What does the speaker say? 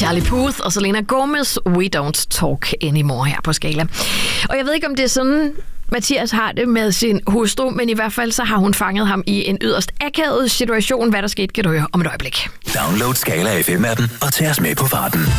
Charlie Puth og Selena Gomez, We Don't Talk Anymore her på Skala. Og jeg ved ikke, om det er sådan, Mathias har det med sin hustru, men i hvert fald så har hun fanget ham i en yderst akavet situation. Hvad der skete, kan du høre om et øjeblik. Download Skala FM-appen og tag os med på farten.